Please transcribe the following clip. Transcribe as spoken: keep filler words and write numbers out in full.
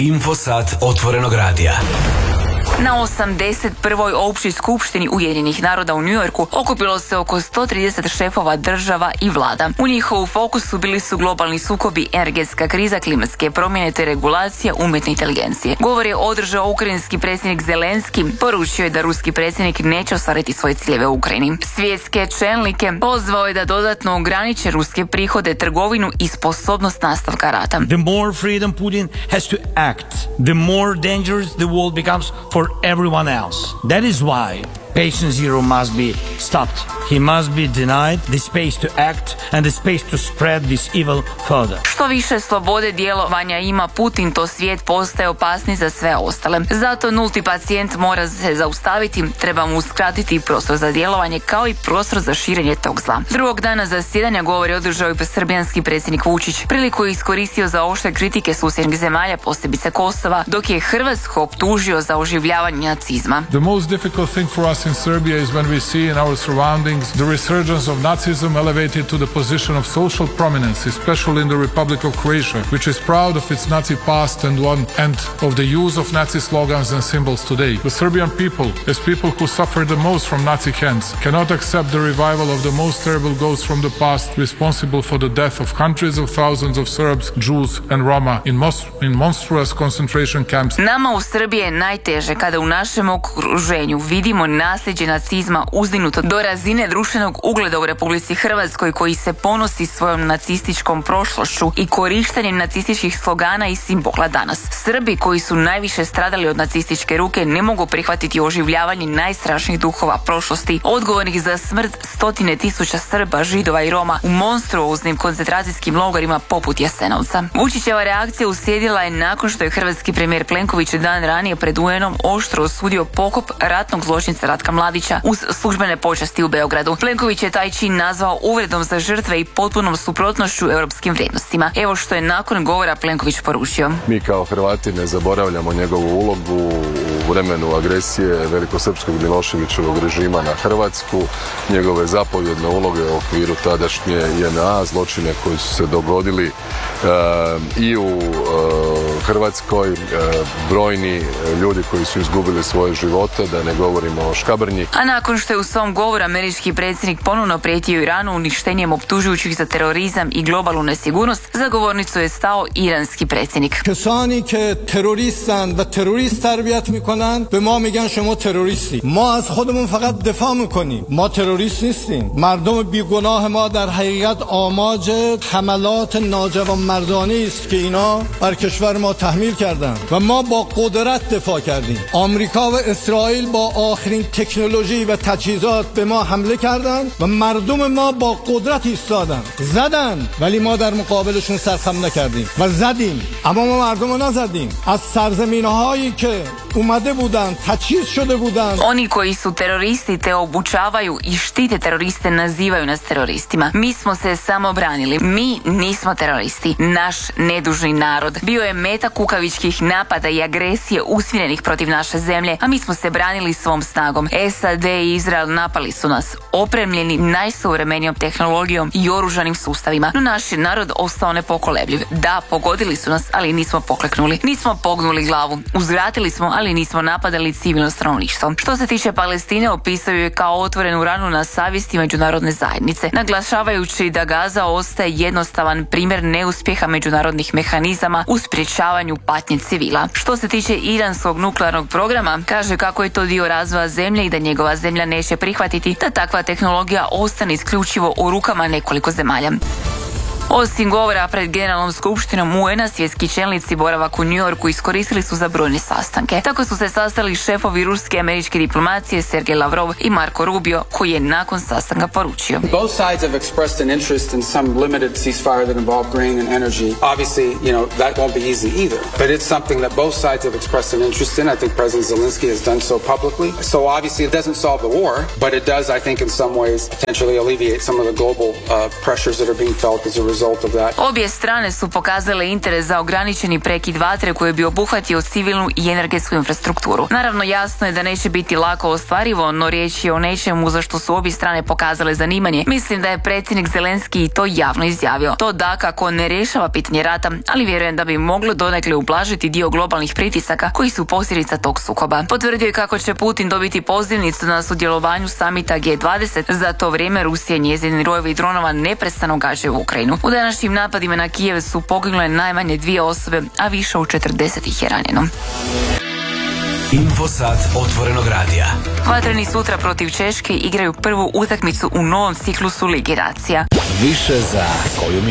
Infosat otvorenog radija. Na osamdeset prvoj općoj skupštini Ujedinjenih naroda u New Yorku okupilo se oko sto trideset šefova država i vlada. U njihovu fokusu bili su globalni sukobi, energetska kriza, klimatske promjene te regulacija umjetne inteligencije. Govor je održao ukrajinski predsjednik Zelenski, poručio je da ruski predsjednik neće ostvariti svoje ciljeve u Ukrajini. Svjetske čelnike pozvao je da dodatno ograniče ruske prihode, trgovinu i sposobnost nastavka rata. The more freedom Putin has to act, the more dangerous the world becomes for everyone else. That is why patient zero must be stopped. He must be denied the space to act and the space to spread this evil further. Što više slobode djelovanja ima Putin, to svijet postaje opasniji za sve ostale. Zato nulti pacijent mora se zaustaviti, treba mu uskratiti prostor za djelovanje kao i prostor za širenje tog zla. Drugog dana zasjedanja govor je održao i srbijanski predsjednik Vučić. Priliku je iskoristio za oštre kritike susjednih zemalja, posebice Kosova, dok je Hrvatsku optužio za oživljavanje nacizma. The most difficult thing for us in Serbia is when we see in our surroundings the resurgence of Nazism elevated to the position of social prominence, especially in the Republic of Croatia, which is proud of its Nazi past and one and of the use of Nazi slogans and symbols today. The Serbian people, as people who suffered the most from Nazi hands, cannot accept the revival of the most terrible ghosts from the past responsible for the death of hundreds of thousands of Serbs, Jews and Roma in, most, in monstrous concentration camps. Nama u Srbiji je najteže kada u našem okruženju vidimo nasljeđe nacizma uzdinuto do razine društvenog ugleda u Republici Hrvatskoj, koji se ponosi svojom nacističkom prošlošću i korištenjem nacističkih slogana i simbola danas. Srbi koji su najviše stradali od nacističke ruke ne mogu prihvatiti oživljavanje najstrašnijih duhova prošlosti, odgovornih za smrt stotine tisuća Srba, Židova i Roma u monstruoznim koncentracijskim logorima poput Jasenovca. Vučićeva reakcija uslijedila je nakon što je hrvatski premijer Plenković dan ranije pred U N-om oštro osudio pokop ratnog zločinca Ratka Mladića uz službene počasti u Beogradu. Plenković je taj čin nazvao uvredom za žrtve i potpunom suprotnošću europskim vrijednostima. Evo što je nakon govora Plenković poručio. Mi kao Hrvati ne zaboravljamo njegovu ulogu u vremenu agresije velikosrpskog Miloševićevog režima na Hrvatsku, njegove zapovjedne uloge u okviru tadašnje J N A, zločine koji su se dogodili uh, i u uh, Hrvatskoj, uh, brojni ljudi koji su izgubili svoje živote, da ne govorimo o Škabrnji. A nakon što je u svom govoru američki predsjednik ponovno prijetio Iranu uništenjem optužujućih za terorizam i globalnu nesigurnost, za govornicu je stao iranski predsjednik. Kesani ke teroristan va terorist tarbiyat mikonan be ma migan shoma teroristi. Ma az khodmon faqat defa mikonim. Ma terorist nistim. Mardom bigunah ma dar haqiqat amaj hamalat najawan mardani ist ke ina bar keshvar ma tahmil kardan va ma ba qudrat defa kardim. Amerika va Israil ba akhirin teknoloji va tajhizat be ma hamle kardan va mardum ma ba qudrat istadan. Zadan vali ma dar muqabilshon sarkham nakardim va zadim. Amma ma mardum nazadim. Az sarzaminhayi ke umade budan, tajhiz shode budan. Oni koji su teroristi te obučavaju i štite teroriste nazivaju nas teroristima. Mi smo se samo branili. Mi nismo teroristi. Naš nedužni narod bio je meta kukavičkih napada i agresije usmjerenih protiv naše zemlje, a mi smo se branili svom snagom. S A D i Izrael napali su nas, opremljeni najsuvremenijom tehnologijom i oružanim sustavima. No naš je narod ostao nepokolebljiv. Da, pogodili su nas, ali nismo pokleknuli. Nismo pognuli glavu. Uzvratili smo, ali nismo napadali civilno stanovništvo. Što se tiče Palestine, opisaju je kao otvorenu ranu na savjesti međunarodne zajednice, naglašavajući da Gaza ostaje jednostavan primjer neuspjeha međunarodnih mehanizama u sprječavanju patnje civila. Što se tiče iranskog nuklearnog programa, kaže kako je to dio razvoja zemlje i da njegova zemlja neće prihvatiti da takva tehnologija ostane isključivo u rukama nekoliko zemalja. Osim govora pred Generalnom skupštinom U N-a, svjetski čelnici boravak u New Yorku iskoristili su za brojne sastanke. Tako su se sastali šefovi ruske i američke diplomacije Sergej Lavrov i Marko Rubio, koji je nakon sastanka poručio. Both sides have expressed an interest in some limited ceasefire that involve grain and energy. Obviously, you know, that won't be easy either. But it's something that both sides have expressed an interest in. I think President Zelensky has done so publicly. So obviously it doesn't solve the war, but it does, I think, in some ways potentially alleviate some of the global uh, pressures that are being felt as a result result of that. Obje strane su pokazale interes za ograničeni prekid vatre koji bi obuhvatio civilnu i energetsku infrastrukturu. Naravno, jasno je da neće biti lako ostvarivo, no riječ je o nečemu za što su obje strane pokazale zanimanje. Mislim da je predsjednik Zelenski i to javno izjavio. To dakako ne rješava pitanje rata, ali vjerujem da bi moglo donekle ublažiti dio globalnih pritisaka koji su posljedica tog sukoba. Potvrdio je kako će Putin dobiti pozivnicu na sudjelovanju samita G dvadeset. Za to vrijeme Rusija i njezini rojevi dronova neprestano gađaju Ukrajinu. U današnjim napadima na Kijev su poginule najmanje dvije osobe, a više od četrdeset ih je ranjeno. Infosat otvorenog radija. Vatreni sutra protiv Češke igraju prvu utakmicu u novom ciklusu Lige nacija. Više za koju minutu.